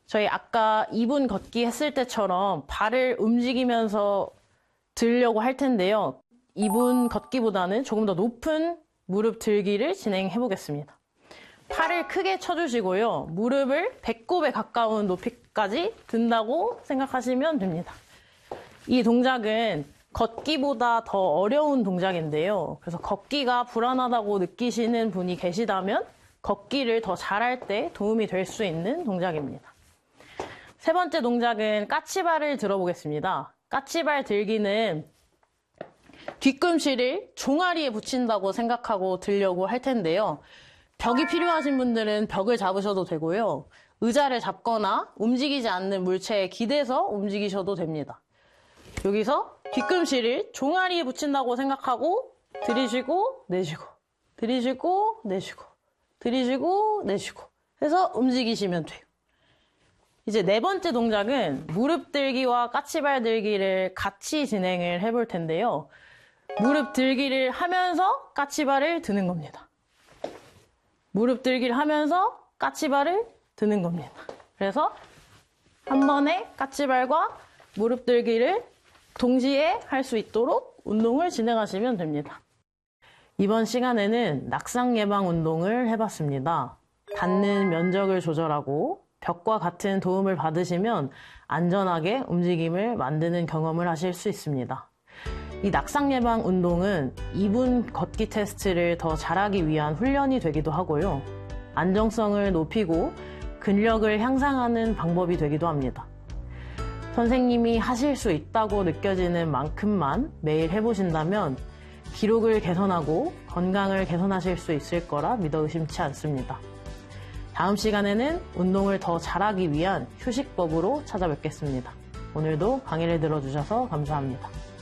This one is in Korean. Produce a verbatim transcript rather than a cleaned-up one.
저희 아까 이 분 걷기 했을 때처럼 발을 움직이면서 들려고 할 텐데요. 이 분 걷기보다는 조금 더 높은 무릎 들기를 진행해 보겠습니다. 팔을 크게 쳐주시고요. 무릎을 배꼽에 가까운 높이까지 든다고 생각하시면 됩니다. 이 동작은 걷기보다 더 어려운 동작인데요. 그래서 걷기가 불안하다고 느끼시는 분이 계시다면 걷기를 더 잘할 때 도움이 될 수 있는 동작입니다. 세 번째 동작은 까치발을 들어보겠습니다. 까치발 들기는 뒤꿈치를 종아리에 붙인다고 생각하고 들려고 할 텐데요. 벽이 필요하신 분들은 벽을 잡으셔도 되고요. 의자를 잡거나 움직이지 않는 물체에 기대서 움직이셔도 됩니다. 여기서 뒤꿈치를 종아리에 붙인다고 생각하고 들이쉬고 내쉬고 들이쉬고 내쉬고 들이쉬고 내쉬고 해서 움직이시면 돼요. 이제 네 번째 동작은 무릎 들기와 까치발 들기를 같이 진행을 해볼 텐데요. 무릎 들기를 하면서 까치발을 드는 겁니다. 무릎 들기를 하면서 까치발을 드는 겁니다. 그래서 한 번에 까치발과 무릎 들기를 동시에 할 수 있도록 운동을 진행하시면 됩니다. 이번 시간에는 낙상 예방 운동을 해봤습니다. 닿는 면적을 조절하고 벽과 같은 도움을 받으시면 안전하게 움직임을 만드는 경험을 하실 수 있습니다. 이 낙상 예방 운동은 이 분 걷기 테스트를 더 잘하기 위한 훈련이 되기도 하고요. 안정성을 높이고 근력을 향상하는 방법이 되기도 합니다. 선생님이 하실 수 있다고 느껴지는 만큼만 매일 해보신다면 기록을 개선하고 건강을 개선하실 수 있을 거라 믿어 의심치 않습니다. 다음 시간에는 운동을 더 잘하기 위한 휴식법으로 찾아뵙겠습니다. 오늘도 강의를 들어주셔서 감사합니다.